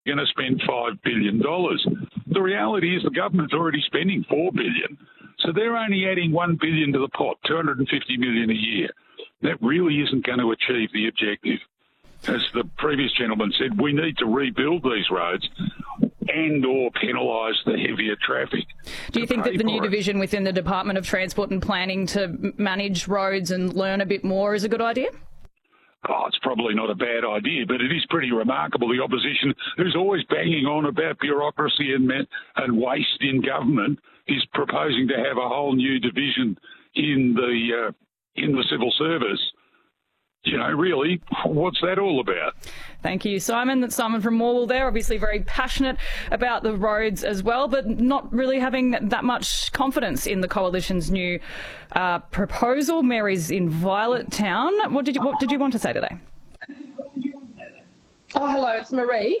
going to spend $5 billion. The reality is the government's already spending $4 billion, so they're only adding $1 billion to the pot, $250 million a year. That really isn't going to achieve the objective. As the previous gentleman said, we need to rebuild these roads and or penalise the heavier traffic. Do you think that the new division within the Department of Transport and Planning to manage roads and learn a bit more is a good idea? Oh, it's probably not a bad idea, but it is pretty remarkable. The opposition, who's always banging on about bureaucracy and waste in government, is proposing to have a whole new division in the civil service. You know, really, what's that all about? Thank you, Simon. That's Simon from Morwell there, obviously very passionate about the roads as well, but not really having that much confidence in the Coalition's new proposal. Mary's in Violet Town. What did you want to say today? Oh, hello, it's Marie.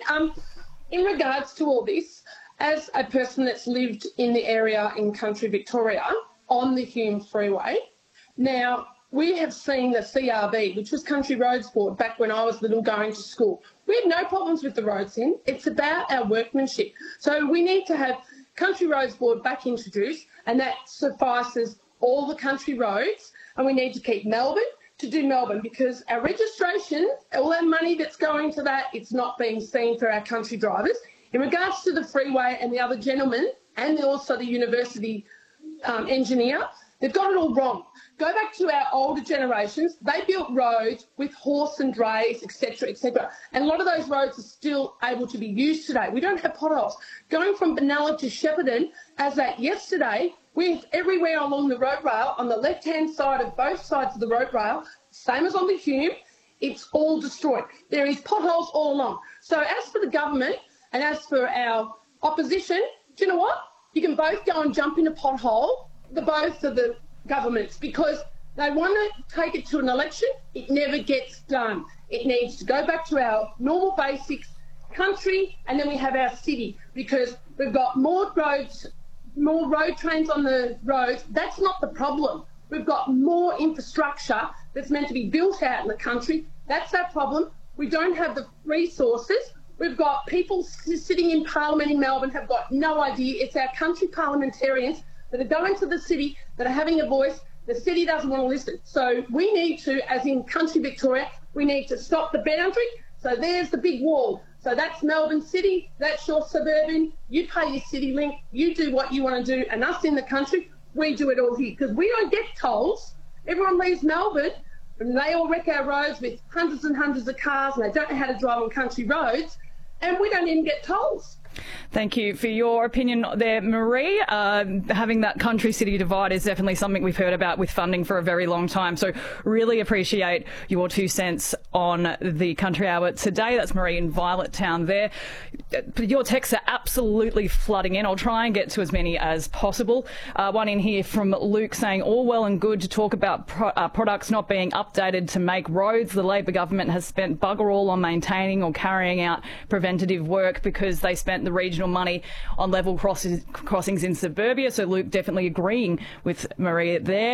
In regards to all this, as a person that's lived in the area in country Victoria on the Hume Freeway, now, we have seen the CRB, which was Country Roads Board, back when I was little going to school. We had no problems with the roads then. It's about our workmanship. So we need to have Country Roads Board back introduced, and that suffices all the country roads. And we need to keep Melbourne to do Melbourne, because our registration, all that money that's going to that, it's not being seen for our country drivers. In regards to the freeway and the other gentleman, and also the university engineer, they've got it all wrong. Go back to our older generations. They built roads with horse and drays, etc., etc. And a lot of those roads are still able to be used today. We don't have potholes. Going from Benalla to Shepparton, as at yesterday, with everywhere along the road rail, on the left-hand side of both sides of the road rail, same as on the Hume, it's all destroyed. There is potholes all along. So as for the government and as for our opposition, do you know what? You can both go and jump in a pothole, both of the governments, because they want to take it to an election. It never gets done. It needs to go back to our normal basics, country, and then we have our city, because we've got more roads, more road trains on the roads. That's not the problem. We've got more infrastructure that's meant to be built out in the country. That's our problem. We don't have the resources. We've got people sitting in Parliament in Melbourne have got no idea. It's our country parliamentarians that are going to the city, that are having a voice. The city doesn't want to listen. So we need to, as in country Victoria, we need to stop the boundary. So there's the big wall. So that's Melbourne City, that's your suburban. You pay your city link, you do what you want to do, and us in the country, we do it all here. Because we don't get tolls. Everyone leaves Melbourne and they all wreck our roads with hundreds and hundreds of cars, and they don't know how to drive on country roads, and we don't even get tolls. Thank you for your opinion there, Marie. Having that country-city divide is definitely something we've heard about with funding for a very long time. So really appreciate your 2 cents on the Country Hour today. That's Marie in Violet Town there. Your texts are absolutely flooding in. I'll try and get to as many as possible. One in here from Luke saying, all well and good to talk about products not being updated to make roads. The Labor government has spent bugger all on maintaining or carrying out preventative work because they spent the regional money on level crossings in suburbia. So Luke definitely agreeing with Maria there.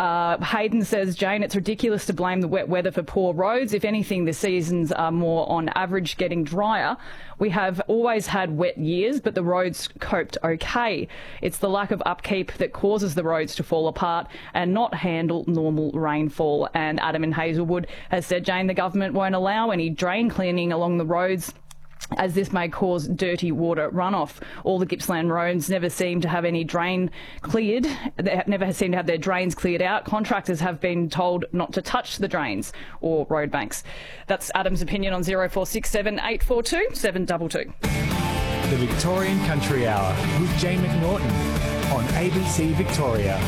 Hayden says, Jane, it's ridiculous to blame the wet weather for poor roads. If anything, the seasons are more on average getting drier. We have always had wet years, but the roads coped okay. It's the lack of upkeep that causes the roads to fall apart and not handle normal rainfall. And Adam in Hazelwood has said, Jane, the government won't allow any drain cleaning along the roads, as this may cause dirty water runoff. All the Gippsland roads never seem to have any drain cleared. They never seem to have their drains cleared out. Contractors have been told not to touch the drains or road banks. That's Adam's opinion on 0467 842 722. The Victorian Country Hour with Jane McNaughton on ABC Victoria.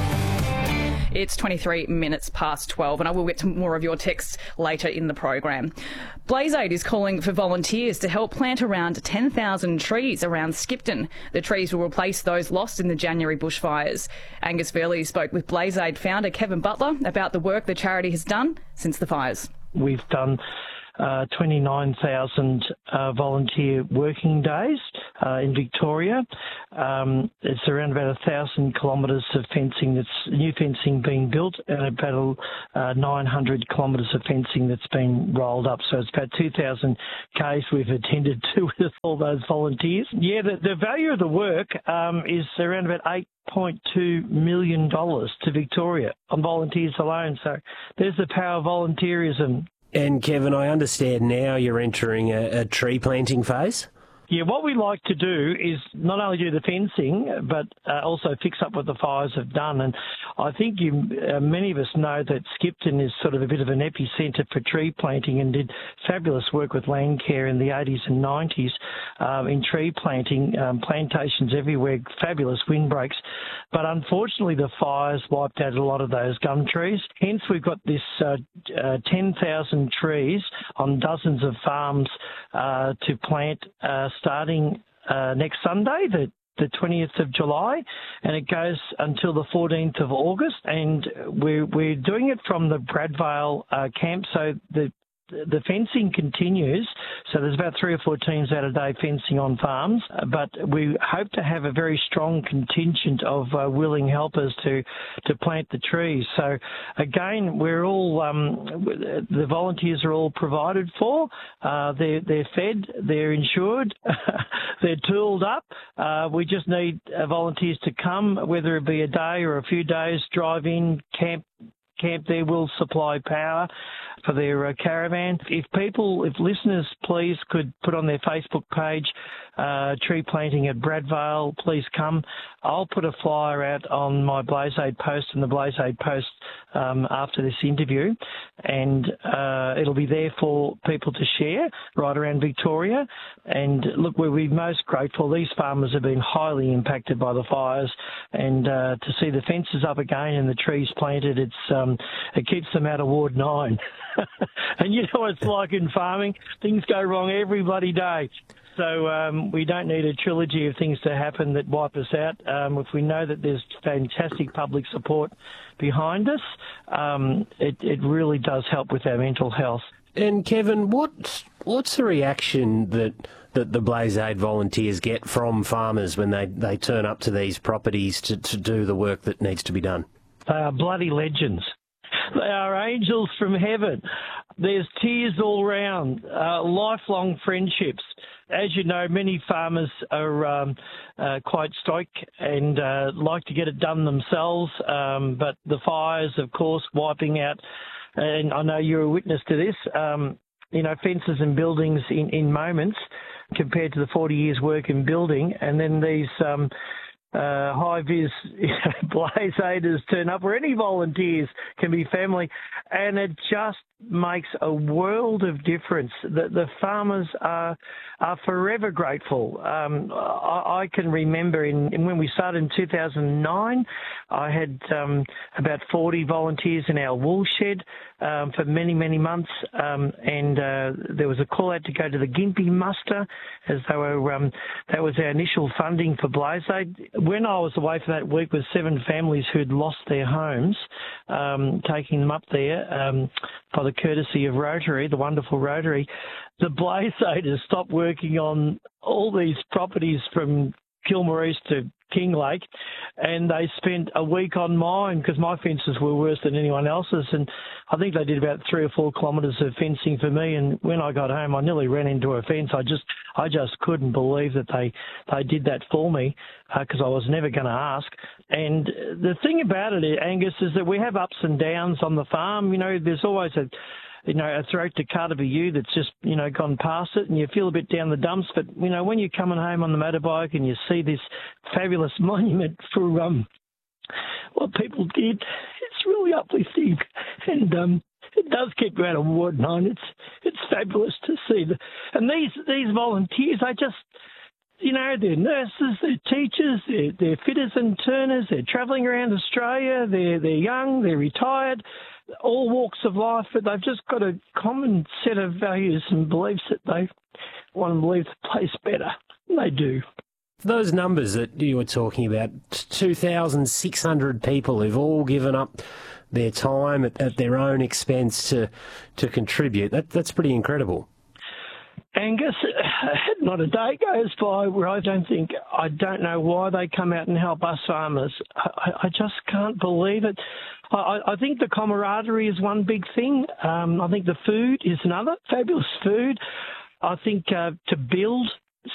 It's 23 minutes past 12, and I will get to more of your texts later in the program. Blaze Aid is calling for volunteers to help plant around 10,000 trees around Skipton. The trees will replace those lost in the January bushfires. Angus Fairley spoke with Blaze Aid founder Kevin Butler about the work the charity has done since the fires. We've done 29,000 volunteer working days in Victoria. It's around about 1,000 kilometres of fencing new fencing being built, and about 900 kilometres of fencing that's been rolled up. So it's about 2,000 Ks we've attended to with all those volunteers. Yeah, the value of the work is around about $8.2 million to Victoria on volunteers alone. So there's the power of volunteerism. And Kevin, I understand now you're entering a tree planting phase? Yeah, what we like to do is not only do the fencing, but also fix up what the fires have done. And I think many of us know that Skipton is sort of a bit of an epicentre for tree planting and did fabulous work with Landcare in the 80s and 90s in tree planting, plantations everywhere, fabulous windbreaks. But unfortunately, the fires wiped out a lot of those gum trees. Hence, we've got this 10,000 trees on dozens of farms to plant starting next Sunday, the 20th of July, and it goes until the 14th of August. And we're doing it from the Bradvale camp, so the fencing continues. So there's about 3 or 4 teams out a day fencing on farms, but we hope to have a very strong contingent of willing helpers to plant the trees. So again, we're all the volunteers are all provided for. They're fed, they're insured, they're tooled up. We just need volunteers to come, whether it be a day or a few days, drive in, camp there, will supply power for their caravan. If listeners please could put on their Facebook page, tree planting at Bradvale, please come. I'll put a flyer out on my Blaze Aid post and the Blaze Aid post after this interview, and it'll be there for people to share right around Victoria. And look, we'll be most grateful. These farmers have been highly impacted by the fires, and to see the fences up again and the trees planted, it keeps them out of Ward 9. And you know what it's like in farming. Things go wrong every bloody day. So we don't need a trilogy of things to happen that wipe us out. If we know that there's fantastic public support behind us, it really does help with our mental health. And Kevin, what's the reaction that the Blaze Aid volunteers get from farmers when they turn up to these properties to do the work that needs to be done? They are bloody legends. They are angels from heaven. There's tears all round, lifelong friendships. As you know, many farmers are quite stoic and like to get it done themselves, but the fires, of course, wiping out, and I know you're a witness to this, fences and buildings in moments compared to the 40 years work in building, and then these high-vis Blaze Aiders turn up, or any volunteers, can be family, and it just makes a world of difference. The farmers are forever grateful. I can remember when we started in 2009, I had about 40 volunteers in our wool shed for many, many months, and there was a call out to go to the Gympie muster, as they were, that was our initial funding for Blaze Aid. When I was away for that week with 7 families who'd lost their homes, taking them up there by the courtesy of Rotary, the wonderful Rotary, the Blaze Aiders stopped working on all these properties from Kilmore East to Kinglake, and they spent a week on mine because my fences were worse than anyone else's, and I think they did about 3 or 4 kilometres of fencing for me, and when I got home I nearly ran into a fence. I just couldn't believe that they did that for me because I was never going to ask. And the thing about it, Angus, is that we have ups and downs on the farm. There's always a throat to Carter-View that's just, gone past it, and you feel a bit down the dumps. But, when you're coming home on the motorbike and you see this fabulous monument for what people did, it's really uplifting. And it does keep you out of Ward 9. It's fabulous to see. And these volunteers, they're nurses, they're teachers, they're fitters and turners, they're travelling around Australia, they're young, they're retired, all walks of life, but they've just got a common set of values and beliefs that they want to leave the place better. They do. Those numbers that you were talking about, 2,600 people who've all given up their time at their own expense to contribute. That's pretty incredible. Angus, not a day goes by where I don't know why they come out and help us farmers. I just can't believe it. I think the camaraderie is one big thing. I think the food is another. Fabulous food. I think to build